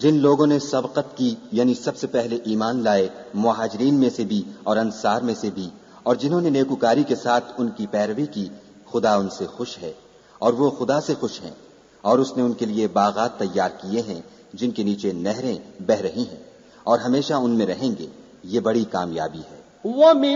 जिन लोगों ने सबकत की यानी सबसे पहले ईमान लाए मुहाजिरीन में से भी और अंसार में से भी, और जिन्होंने नेकुकारी के साथ उनकी पैरवी की, खुदा उनसे खुश है और वो खुदा से खुश हैं। और उसने उनके लिए बागात तैयार किए हैं जिनके नीचे नहरें बह रही हैं और हमेशा उनमें रहेंगे। ये बड़ी कामयाबी है।